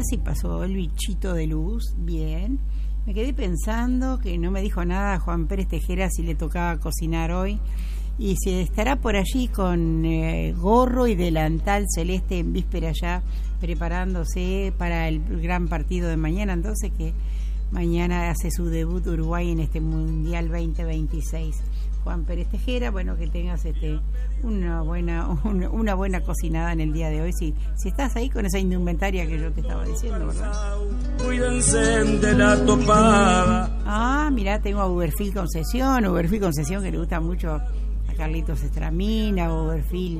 y pasó el bichito de luz, bien. Me quedé pensando que no me dijo nada Juan Pérez Tejera si le tocaba cocinar hoy. Y si estará por allí con gorro y delantal celeste en víspera ya preparándose para el gran partido de mañana, entonces que mañana hace su debut Uruguay en este Mundial 2026. Juan Pérez Tejera, bueno, que tengas una buena cocinada en el día de hoy, si estás ahí con esa indumentaria que yo te estaba diciendo, ¿verdad? Cuídense de la topada. Mirá, tengo a Uberfil Concesión que le gusta mucho a Carlitos Estramina, a Uberfil,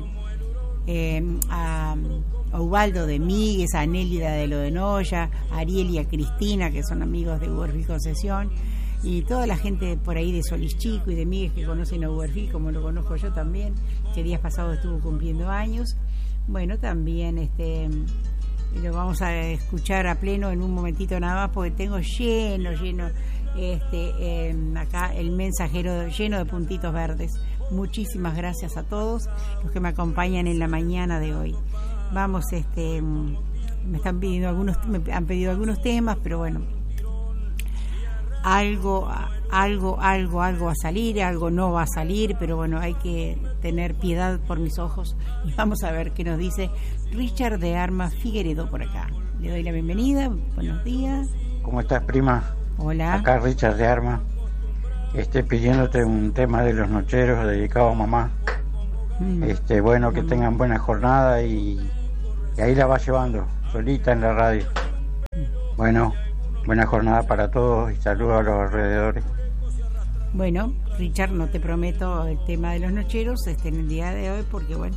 a Ubaldo de Míguez, a Nélida de Lo de Noya, a Ariel y a Cristina, que son amigos de Uberfil Concesión, y toda la gente por ahí de Solís Chico y de Míguez que conocen a Uberfil, como lo conozco yo también, que días pasados estuvo cumpliendo años. Bueno, también lo vamos a escuchar a pleno en un momentito nada más, porque tengo lleno acá el mensajero lleno de puntitos verdes. Muchísimas gracias a todos los que me acompañan en la mañana de hoy. Vamos, me han pedido algunos temas, pero bueno, algo va a salir, algo no va a salir, pero bueno, hay que tener piedad por mis ojos y vamos a ver qué nos dice Richard de Armas Figueredo por acá. Le doy la bienvenida, buenos días. ¿Cómo estás, prima? Hola. Acá Richard de Armas, pidiéndote un tema de los nocheros dedicado a mamá. Bueno, que tengan buena jornada y ahí la va llevando solita en la radio. Bueno, buena jornada para todos y saludos a los alrededores. Bueno, Richard, no te prometo el tema de los nocheros en el día de hoy porque bueno,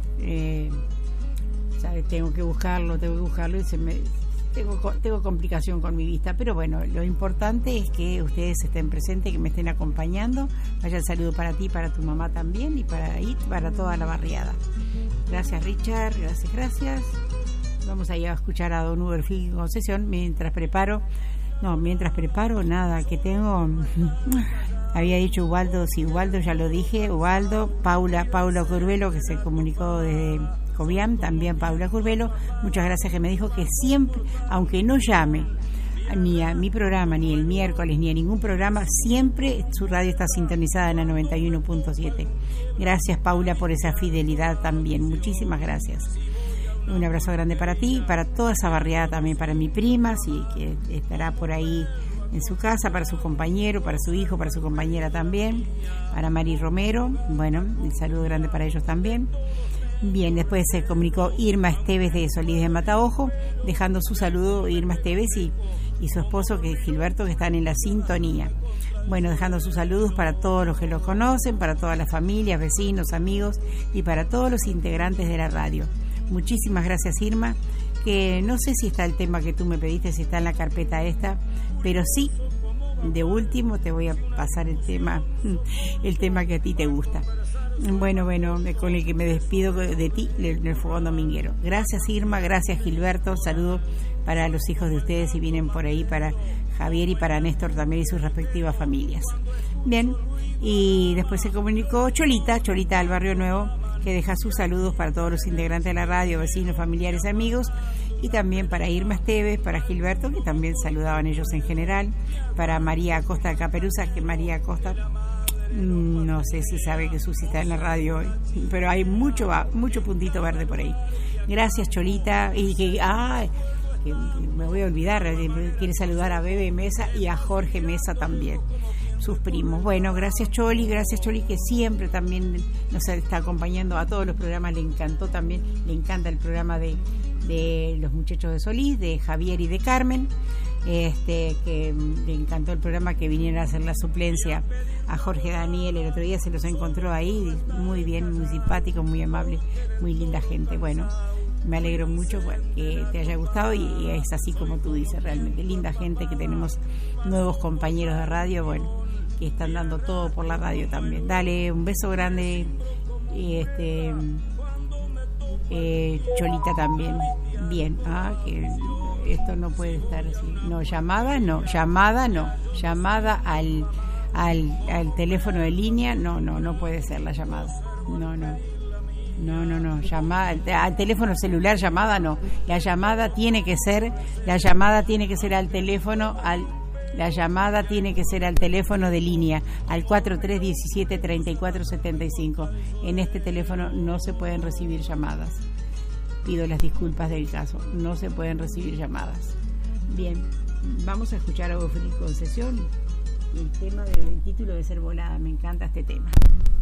¿sabes? Tengo que buscarlo y tengo complicación con mi vista, pero bueno, lo importante es que ustedes estén presentes, que me estén acompañando. Vaya el saludo para ti, para tu mamá también y para toda la barriada. Gracias, Richard, gracias. Vamos a ir a escuchar a Don Uberfil Concesión mientras preparo nada, que tengo había dicho Ubaldo, sí, Ubaldo ya lo dije, Paula Curvelo, que se comunicó desde Cobiam, también Paula Curvelo, muchas gracias, que me dijo que siempre, aunque no llame ni a mi programa, ni el miércoles, ni a ningún programa, siempre su radio está sintonizada en la 91.7. Gracias, Paula, por esa fidelidad también, muchísimas gracias. Un abrazo grande para ti, para toda esa barriada también, para mi prima, sí, que estará por ahí en su casa, para su compañero, para su hijo, para su compañera también, para Mari Romero, bueno, un saludo grande para ellos también. Bien, después se comunicó Irma Esteves de Solís de Mataojo, dejando su saludo Irma Esteves y su esposo, que es Gilberto, que están en la sintonía. Bueno, dejando sus saludos para todos los que lo conocen, para todas las familias, vecinos, amigos y para todos los integrantes de la radio. Muchísimas gracias, Irma, que no sé si está el tema que tú me pediste, si está en la carpeta esta, pero sí, de último te voy a pasar el tema que a ti te gusta. Bueno, con el que me despido de ti, del Fogón Dominguero. Gracias, Irma, gracias, Gilberto, saludo para los hijos de ustedes si vienen por ahí, para Javier y para Néstor también y sus respectivas familias. Bien, y después se comunicó Cholita del Barrio Nuevo, que deja sus saludos para todos los integrantes de la radio, vecinos, familiares, amigos, y también para Irma Esteves, para Gilberto, que también saludaban ellos en general, para María Acosta de Caperuza, que María Acosta no sé si sabe que Susi está en la radio hoy, pero hay mucho puntito verde por ahí. Gracias, Cholita, y que me voy a olvidar, quiere saludar a Bebe Mesa y a Jorge Mesa también, sus primos. Bueno, gracias Choli, que siempre también nos está acompañando a todos los programas. Le encanta el programa de los muchachos de Solís, de Javier y de Carmen, que le encantó el programa, que vinieron a hacer la suplencia a Jorge Daniel el otro día, se los encontró ahí, muy bien, muy simpático, muy amable, muy linda gente. Bueno, me alegro mucho que te haya gustado y es así como tú dices, realmente linda gente, que tenemos nuevos compañeros de radio, bueno, que están dando todo por la radio también. Dale, un beso grande, Cholita también. Bien, que esto no puede estar así. Llamada al teléfono de línea, no puede ser la llamada. No, llamada al teléfono celular, llamada no. La llamada tiene que ser al teléfono, la llamada tiene que ser al teléfono de línea, al 4317-3475. En este teléfono no se pueden recibir llamadas. Pido las disculpas del caso, no se pueden recibir llamadas. Bien, vamos a escuchar a Feliz Concesión. El título debe ser Volada, me encanta este tema.